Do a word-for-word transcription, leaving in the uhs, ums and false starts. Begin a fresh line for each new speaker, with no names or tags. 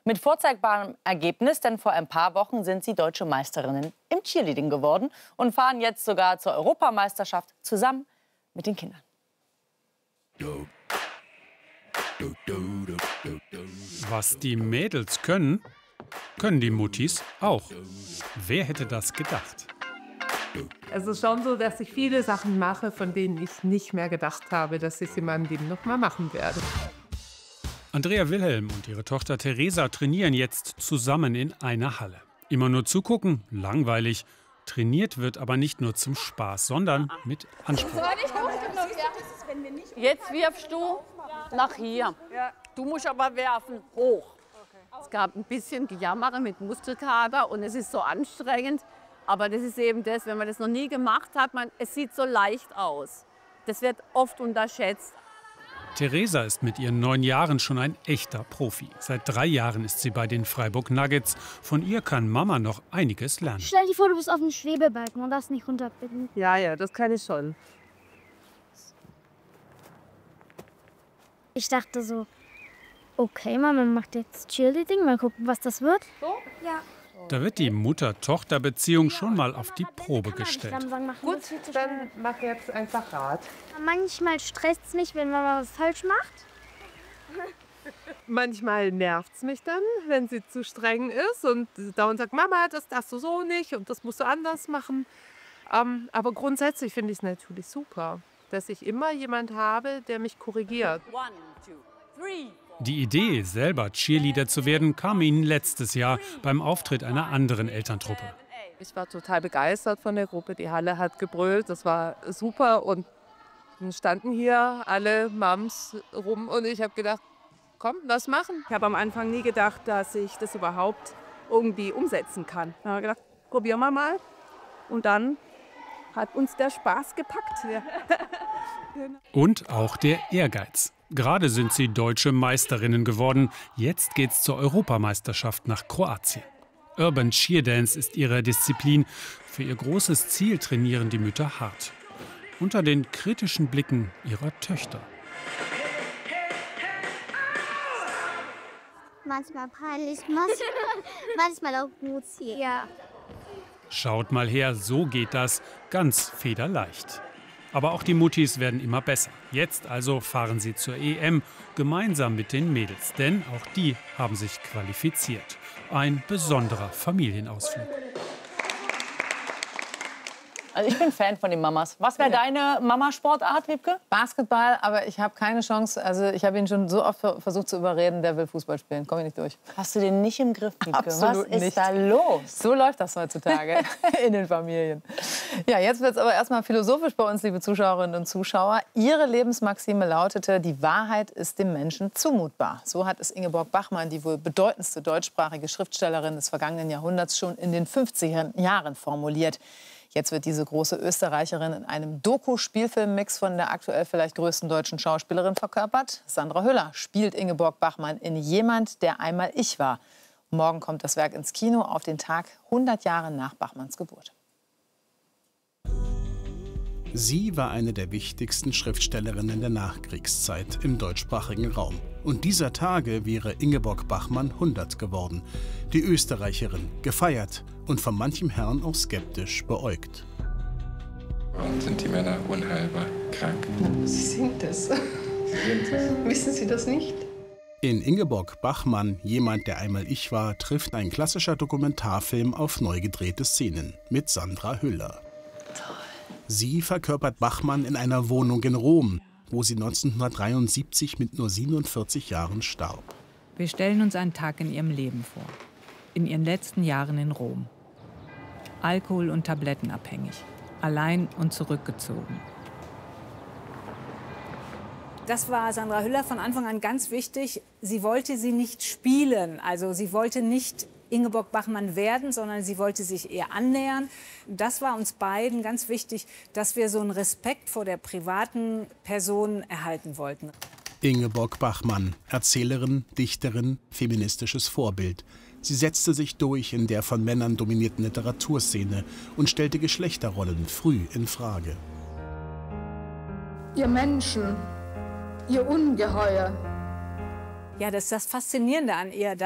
Mit vorzeigbarem Ergebnis, denn vor ein paar Wochen sind sie deutsche Meisterinnen im Cheerleading geworden und fahren jetzt sogar zur Europameisterschaft zusammen mit den Kindern.
Was die Mädels können, können die Muttis auch. Wer hätte das gedacht?
Es ist schon so, dass ich viele Sachen mache, von denen ich nicht mehr gedacht habe, dass ich sie in meinem Leben noch mal machen werde.
Andrea Wilhelm und ihre Tochter Theresa trainieren jetzt zusammen in einer Halle. Immer nur zugucken, langweilig. Trainiert wird aber nicht nur zum Spaß, sondern mit Anspruch.
Jetzt wirfst du nach hier. Du musst aber werfen, hoch. Es gab ein bisschen Gejammere mit Muskelkater und es ist so anstrengend. Aber das ist eben das, wenn man das noch nie gemacht hat, man, es sieht so leicht aus. Das wird oft unterschätzt.
Theresa ist mit ihren neun Jahren schon ein echter Profi. Seit drei Jahren ist sie bei den Freiburg Nuggets. Von ihr kann Mama noch einiges lernen.
Stell dir vor, du bist auf dem Schwebebalken und darfst nicht runterblicken.
Ja, ja, das kann ich schon.
Ich dachte so, okay, Mama macht jetzt Cheerleading, mal gucken, was das wird.
So?
Ja.
Da wird die Mutter-Tochter-Beziehung schon mal auf die Probe gestellt.
Gut, dann mach jetzt einfach Rad.
Manchmal stresst es mich, wenn Mama was falsch macht.
Manchmal nervt es mich dann, wenn sie zu streng ist und dauernd sagt, Mama, das darfst du so nicht und das musst du anders machen. Ähm, aber grundsätzlich finde ich es natürlich super, dass ich immer jemand habe, der mich korrigiert.
One, two, three.
Die Idee, selber Cheerleader zu werden, kam ihnen letztes Jahr beim Auftritt einer anderen Elterntruppe.
Ich war total begeistert von der Gruppe. Die Halle hat gebrüllt, das war super. Und dann standen hier alle Mums rum und ich habe gedacht, komm, lass machen.
Ich habe am Anfang nie gedacht, dass ich das überhaupt irgendwie umsetzen kann. Da habe ich gedacht, probieren wir mal. Und dann hat uns der Spaß gepackt. Ja.
Und auch der Ehrgeiz. Gerade sind sie deutsche Meisterinnen geworden. Jetzt geht's zur Europameisterschaft nach Kroatien. Urban Cheerdance ist ihre Disziplin. Für ihr großes Ziel trainieren die Mütter hart. Unter den kritischen Blicken ihrer Töchter.
Manchmal peinlich, manchmal auch gut hier. Ja.
Schaut mal her, so geht das ganz federleicht. Aber auch die Muttis werden immer besser. Jetzt also fahren sie zur E M gemeinsam mit den Mädels. Denn auch die haben sich qualifiziert. Ein besonderer Familienausflug.
Also ich bin Fan von den Mamas. Was wäre deine Mamasportart, Wiebke?
Basketball, aber ich habe keine Chance. Also ich habe ihn schon so oft versucht zu überreden, der will Fußball spielen. Komme ich nicht durch.
Hast du den nicht im Griff, Wiebke?
Absolut
Was ist
nicht.
da los?
So läuft das heutzutage in den Familien. Ja, jetzt wird es aber erstmal philosophisch bei uns, liebe Zuschauerinnen und Zuschauer. Ihre Lebensmaxime lautete, die Wahrheit ist dem Menschen zumutbar. So hat es Ingeborg Bachmann, die wohl bedeutendste deutschsprachige Schriftstellerin des vergangenen Jahrhunderts, schon in den fünfziger Jahren formuliert. Jetzt wird diese große Österreicherin in einem Doku-Spielfilm-Mix von der aktuell vielleicht größten deutschen Schauspielerin verkörpert. Sandra Hüller spielt Ingeborg Bachmann in Jemand, der einmal ich war. Morgen kommt das Werk ins Kino auf den Tag hundert Jahre nach Bachmanns Geburt.
Sie war eine der wichtigsten Schriftstellerinnen der Nachkriegszeit im deutschsprachigen Raum. Und dieser Tage wäre Ingeborg Bachmann hundert geworden. Die Österreicherin, gefeiert und von manchem Herrn auch skeptisch beäugt.
Warum sind die Männer unheilbar krank?
Sie sind es. Sie sind es. Wissen Sie das nicht?
In Ingeborg Bachmann, Jemand, der einmal ich war, trifft ein klassischer Dokumentarfilm auf neu gedrehte Szenen mit Sandra Hüller. Sie verkörpert Bachmann in einer Wohnung in Rom, wo sie neunzehnhundertdreiundsiebzig mit nur siebenundvierzig Jahren starb.
Wir stellen uns einen Tag in ihrem Leben vor. In ihren letzten Jahren in Rom. Alkohol- und Tablettenabhängig. Allein und zurückgezogen.
Das war Sandra Hüller von Anfang an ganz wichtig. Sie wollte sie nicht spielen. Also sie wollte nicht Ingeborg Bachmann werden, sondern sie wollte sich eher annähern. Das war uns beiden ganz wichtig, dass wir so einen Respekt vor der privaten Person erhalten wollten.
Ingeborg Bachmann, Erzählerin, Dichterin, feministisches Vorbild. Sie setzte sich durch in der von Männern dominierten Literaturszene und stellte Geschlechterrollen früh in Frage.
Ihr Menschen, ihr Ungeheuer.
Ja, das ist das Faszinierende an ihr.